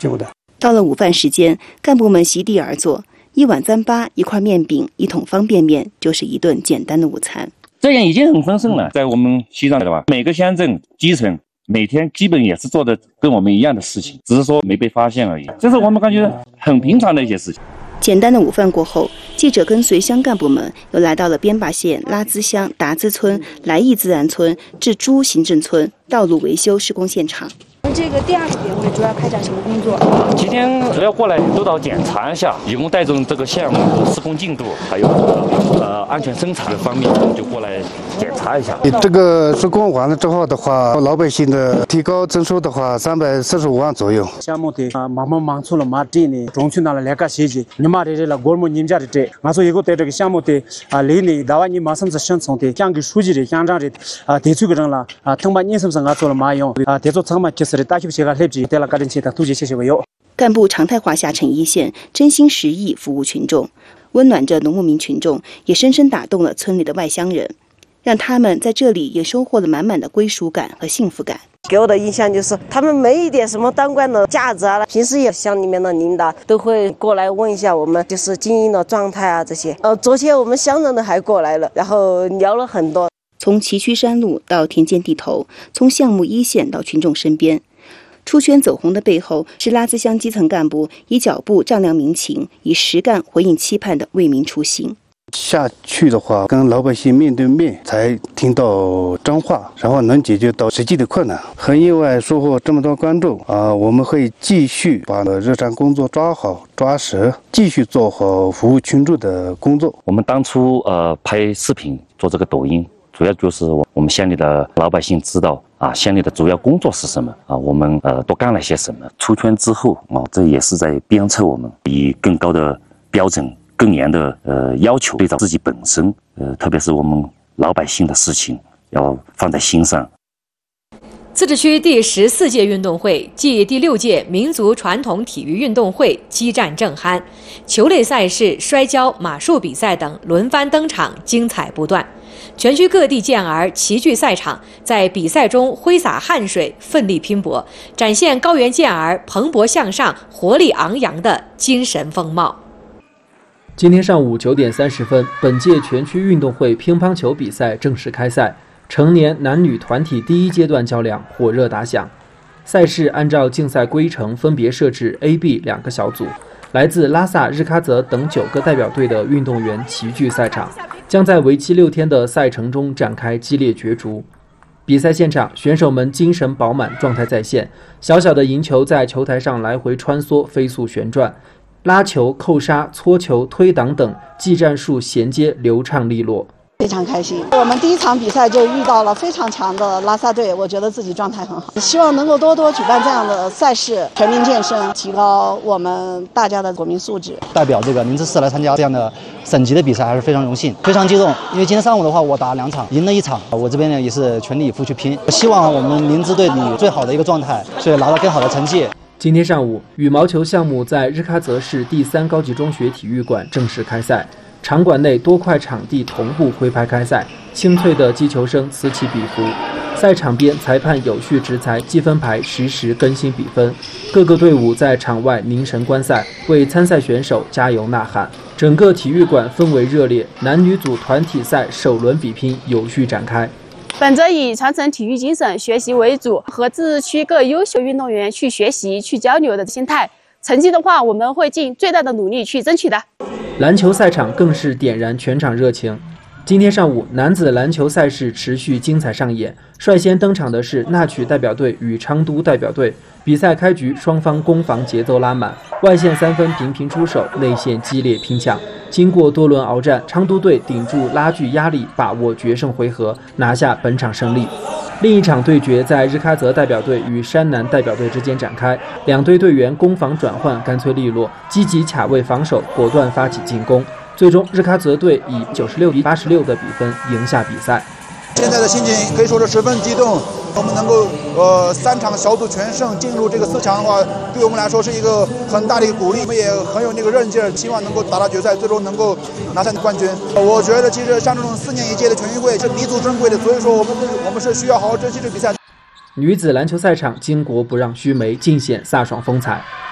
久的。 到了午饭时间，干部们席地而坐，一碗糌粑、一块面饼、一桶方便面，就是一顿简单的午餐。 这样已经很丰盛了。在我们西藏的话，每个乡镇基层每天基本也是做的跟我们一样的事情，只是说没被发现而已。这是我们感觉很平常的一些事情。 简单的午饭过后，记者跟随乡干部们又来到了边坝县拉孜乡达孜村、来义自然村至珠行政村道路维修施工现场。 这个第二个点位主要开展什么工作？ 今天主要过来督导检查一下，以工带中这个项目施工进度，还有安全生产方面，我们就过来检查一下。 这个施工完了之后的话，老百姓的提高增收的话，345万左右。 项目的忙出了马地呢，中去拿了2个星期，你妈的这了国母你家的这，俺说以后对这个项目的理呢，大完你马上是生从的，讲给书记的、乡长的提出个人了等把你是不是俺做了马用提出层嘛就是。 干部常态化下沉一线，真心实意服务群众，温暖着农牧民群众，也深深打动了村里的外乡人，让他们在这里也收获了满满的归属感和幸福感。 给我的印象就是他们没一点什么当官的价值啊，平时也乡里面的领导都会过来问一下我们就是经营的状态啊这些。昨天我们乡人的还过来了，然后聊了很多。 从崎岖山路到田间地头，从项目一线到群众身边，出圈走红的背后是拉孜乡基层干部以脚步丈量民情，以实干回应期盼的为民初心。 下去的话，跟老百姓面对面才听到真话，然后能解决到实际的困难。很意外收获这么多关注我们会继续把日常工作抓好抓实，继续做好服务群众的工作。 我们当初拍视频做这个抖音，主要就是我们乡里的老百姓知道乡里的主要工作是什么我们都干了些什么。出圈之后这也是在鞭策我们以更高的标准、更严的要求对照自己本身，特别是我们老百姓的事情要放在心上。 自治区第14届运动会暨第6届民族传统体育运动会激战正酣，球类赛事、摔跤、马术比赛等轮番登场，精彩不断。全区各地健儿齐聚赛场，在比赛中挥洒汗水，奋力拼搏，展现高原健儿蓬勃向上、活力昂扬的精神风貌。 今天上午9点30分，本届全区运动会乒乓球比赛正式开赛，成年男女团体第一阶段较量火热打响。赛事按照竞赛规程分别设置 A、B 2个小组，来自拉萨、日喀则等9个代表队的运动员齐聚赛场，将在为期6天的赛程中展开激烈角逐。比赛现场，选手们精神饱满，状态在线，小小的银球在球台上来回穿梭，飞速旋转，拉球、扣杀、搓球、推挡等技战术衔接流畅利落。 非常开心，我们第一场比赛就遇到了非常强的拉萨队，我觉得自己状态很好，希望能够多多举办这样的赛事，全民健身，提高我们大家的国民素质。 代表这个宁孜市来参加这样的省级的比赛还是非常荣幸，非常激动，因为今天上午的话我打2场，赢了1场，我这边呢也是全力以赴去拼，希望我们宁孜队以最好的一个状态，所以拿到更好的成绩。 今天上午，羽毛球项目在日喀则市第3高级中学体育馆正式开赛。场馆内多块场地同步挥拍开赛，清脆的击球声此起彼伏。赛场边，裁判有序执裁，积分牌实时更新比分。各个队伍在场外凝神观赛，为参赛选手加油呐喊。整个体育馆氛围热烈，男女组团体赛首轮比拼有序展开。 本着以传承体育精神、学习为主，和自治区各优秀运动员去学习、去交流的心态，成绩的话，我们会尽最大的努力去争取的。 篮球赛场更是点燃全场热情。今天上午，男子篮球赛事持续精彩上演，率先登场的是纳曲代表队与昌都代表队。比赛开局，双方攻防节奏拉满，外线3分频频出手，内线激烈拼抢。经过多轮鏖战，昌都队顶住拉锯压力，把握决胜回合，拿下本场胜利。另一场对决在日喀则代表队与山南代表队之间展开，两队队员攻防转换干脆利落，积极卡位防守，果断发起进攻。最终，日喀则队以96比86的比分赢下比赛。 现在的心情可以说是十分激动，我们能够3场小组全胜进入这个4强的话，对我们来说是一个很大的一个鼓励，我们也很有那个韧劲儿，希望能够打到决赛，最终能够拿下冠军。我觉得其实像这种4年一届的全运会是弥足珍贵的，所以说我们是需要好好珍惜这个比赛。 女子篮球赛场巾帼不让须眉，尽显飒爽风采。